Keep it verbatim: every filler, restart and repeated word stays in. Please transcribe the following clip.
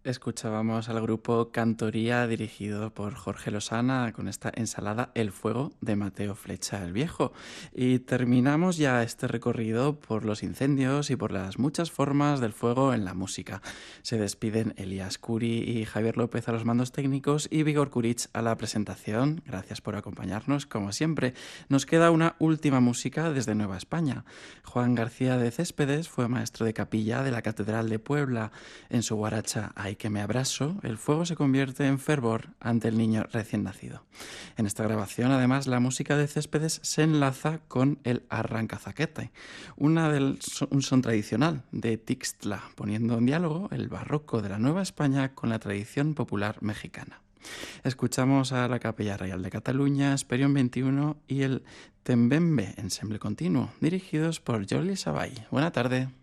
Escuchábamos al grupo Cantoría dirigido por Jorge Losana con esta ensalada El Fuego de Mateo Flecha el Viejo. Y terminamos ya este recorrido por los incendios y por las muchas formas del fuego en la música. Se despiden Elías Curi y Javier López a los mandos técnicos y Vigor Curich a la presentación. Gracias por acompañarnos, como siempre. Nos queda una última música desde Nueva España. Juan García de Céspedes fue maestro de capilla de la Catedral de Puebla. En su guaracha Ay que me abrazo, el fuego se convierte en fervor ante el niño recién nacido. En esta grabación, además, la música de Céspedes se enlaza con el arrancazaquete, una del, un son tradicional de Tixtla, poniendo en diálogo el barroco de la Nueva España con la tradición popular mexicana. Escuchamos a la Capella Real de Cataluña, Esperión veintiuno y el Tembembe, ensemble continuo, dirigidos por Jordi Savall. Buena tarde.